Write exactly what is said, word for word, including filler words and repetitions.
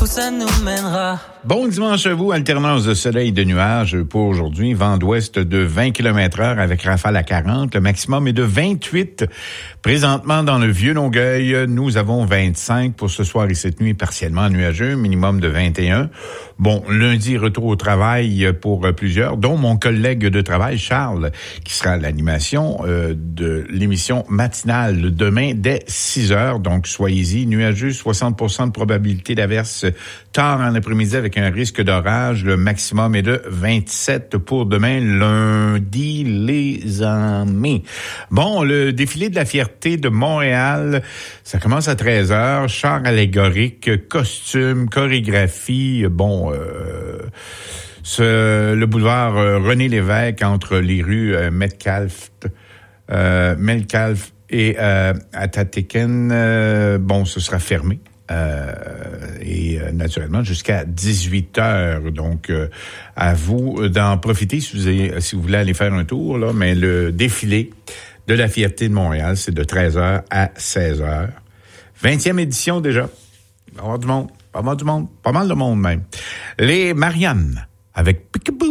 où ça nous mènera. Bon dimanche à vous, alternance de soleil et de nuages pour aujourd'hui. Vent d'ouest de vingt kilomètres heure avec rafale à quarante. Le maximum est de vingt-huit. Présentement, dans le Vieux-Longueuil, nous avons vingt-cinq pour ce soir et cette nuit, partiellement nuageux, minimum de vingt et un. Bon, lundi, retour au travail pour plusieurs, dont mon collègue de travail, Charles, qui sera à l'animation euh, de l'émission matinale demain dès six heures. Donc, soyez-y, nuageux, soixante pour cent de probabilité d'averse tard en après-midi avec un risque d'orage. Le maximum est de vingt-sept pour demain, lundi, les amis. Bon, le défilé de la fierté de Montréal, ça commence à treize heures. Char allégorique, costume, chorégraphie, bon... Euh, ce, le boulevard euh, René Lévesque entre les rues euh, Metcalfe, euh, Metcalfe et euh, Atatiken, euh, bon, ce sera fermé. Euh, et euh, naturellement jusqu'à dix-huit heures. Donc, euh, à vous d'en profiter si vous, avez, si vous voulez aller faire un tour, là. Mais le défilé de la fierté de Montréal, c'est de treize heures à seize heures. vingtième édition déjà. Il va y avoir du monde. Pas mal du monde. Pas mal de monde même. Les Mariannes avec Peekaboo.